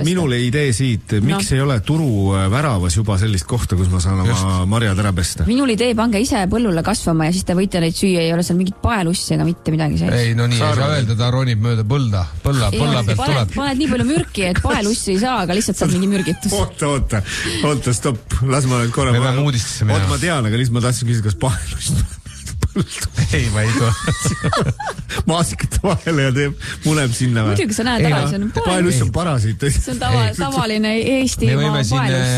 minule idee siit, miks ei ole turu väravas juba sellist kohta, kus ma saan oma marjad ära pesta? Minul idee, pange ise põllule kasvama ja siis te võite neid süüa, ei ole seal mingit paelussi ega mitte midagi sees. Ei, no nii, ei saa öelda, ta ronib mööda põlla pealt tuleb. Paned nii palju mürki, et paelussi ei saa, aga lihtsalt saad mingi mürgitus. Oota, stopp, las ma nüüd korra. Me peame uudistesse minema. Ma tean, aga lihtsalt ma tahtsin küsida, kas paelust ei, ma ei tule. Maasikate vahele ja muneb sinna. Muidugi sa näed ära, see on paelust on parasiit. See on tavaline Eestimaa paelust.